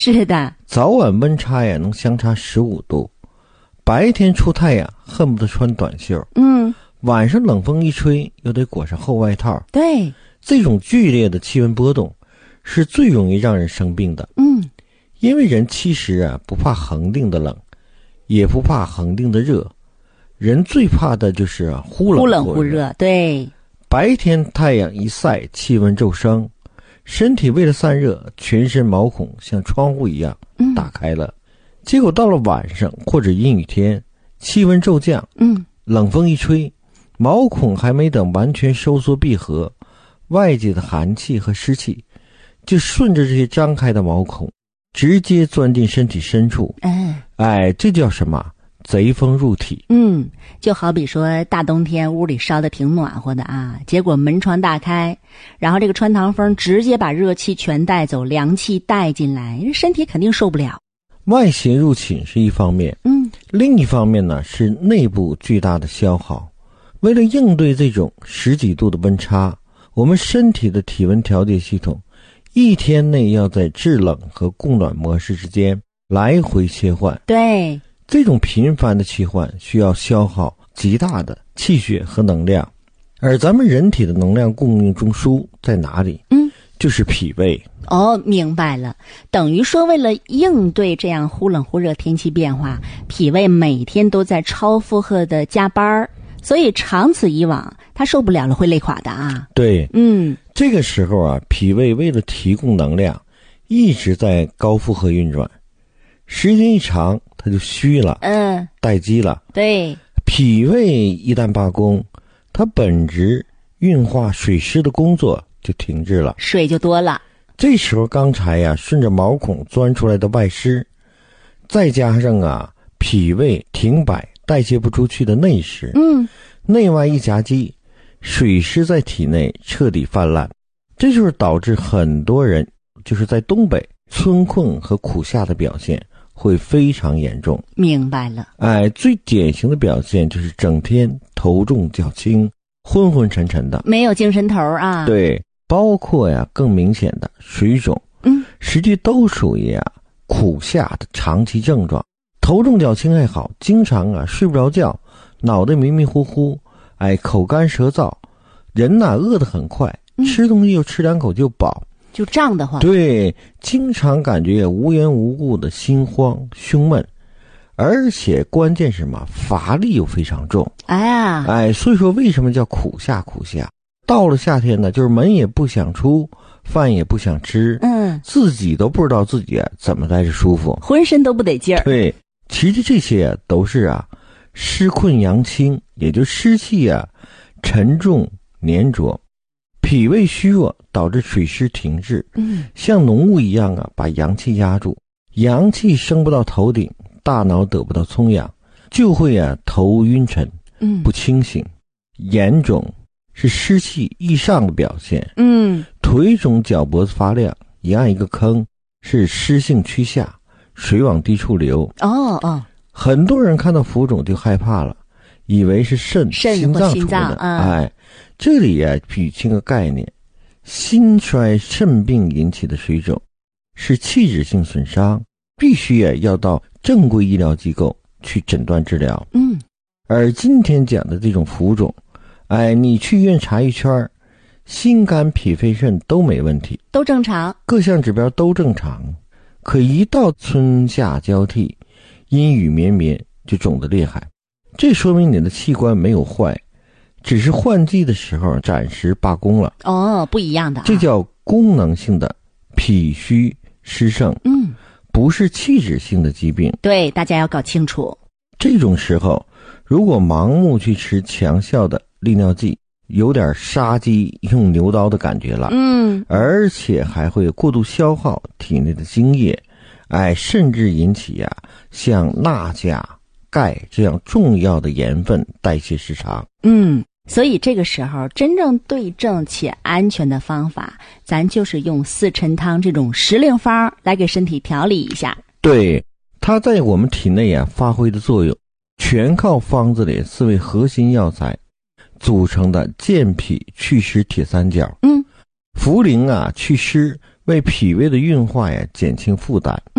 是的， 早晚温差呀能相差15度，白天出太阳恨不得穿短袖，晚上冷风一吹又得裹上厚外套。 对， 这种剧烈的气温波动是最容易让人生病的。因为人其实啊不怕恒定的冷，也不怕恒定的热，人最怕的就是忽冷忽热。 对， 白天太阳一晒，气温骤升，身体为了散热，全身毛孔像窗户一样打开了。结果到了晚上或者阴雨天，气温骤降，冷风一吹，毛孔还没等完全收缩闭合，外界的寒气和湿气就顺着这些张开的毛孔直接钻进身体深处。这叫什么？贼风入体。 就好比说大冬天屋里烧得挺暖和的啊，结果门窗大开，然后这个穿堂风直接把热气全带走，凉气带进来，身体肯定受不了。 外邪入侵是一方面，另一方面呢是内部巨大的消耗。为了应对这种10几度的温差，我们身体的体温调节系统一天内要在制冷和供暖模式之间来回切换。 对， 这种频繁的切换需要消耗极大的气血和能量，而咱们人体的能量供应中枢在哪里？就是脾胃。 明白了，等于说为了应对这样忽冷忽热天气变化，脾胃每天都在超负荷的加班，所以长此以往它受不了了，会累垮的啊。对， 这个时候啊，脾胃为了提供能量一直在高负荷运转，时间一长它就虚了，待机了。对，脾胃一旦罢工，它本质运化水湿的工作就停滞了， 水就多了。 这时候刚才呀顺着毛孔钻出来的外湿，再加上脾胃停摆代谢不出去的内湿，内外一夹击，水湿在体内彻底泛滥。这就是导致很多人就是在东北春困和苦夏的表现会非常严重。 明白了。 最典型的表现就是整天头重脚轻，昏昏沉沉的， 没有精神头啊。 对，包括更明显的水肿，实际都属于苦夏的长期症状。头重脚轻还好，经常睡不着觉，脑袋迷迷糊糊，口干舌燥，人饿得很快，吃东西又吃2口就饱， 就胀得慌。 对，经常感觉无缘无故的心慌胸闷，而且关键是什么？乏力又非常重。所以说为什么叫苦夏？苦夏到了夏天呢，就是门也不想出，饭也不想吃，自己都不知道自己怎么待着舒服， 浑身都不得劲儿。 对，其实这些都是湿困阳清，也就湿气沉重粘着，脾胃虚弱导致水湿停滞，像浓雾一样把阳气压住，阳气升不到头顶，大脑得不到充氧，就会头晕沉，不清醒。眼肿是湿气易上的表现，腿肿脚脖子发亮，一按一个坑，是湿性趋下，水往低处流。很多人看到浮肿就害怕了，以为是心脏出的。这里捋清个概念，心衰肾病引起的水肿是器质性损伤，必须要到正规医疗机构去诊断治疗。而今天讲的这种浮肿，你去医院查一圈，心肝脾肺肾都没问题， 都正常， 各项指标都正常，可一到春夏交替，阴雨绵绵就肿得厉害。这说明你的器官没有坏，只是换季的时候暂时罢工了。 不一样的。 这叫功能性的脾虚湿盛，不是器质性的疾病。 对，大家要搞清楚。 这种时候如果盲目去吃强效的利尿剂，有点杀鸡用牛刀的感觉了，而且还会过度消耗体内的精液，甚至引起像钠钾钙这样重要的盐分代谢失常。 所以这个时候真正对症且安全的方法，咱就是用四陈汤这种时令方来给身体调理一下。 对，它在我们体内发挥的作用全靠方子里4味核心药材组成的健脾祛湿铁三角。茯苓祛湿， 为脾胃的运化呀减轻负担。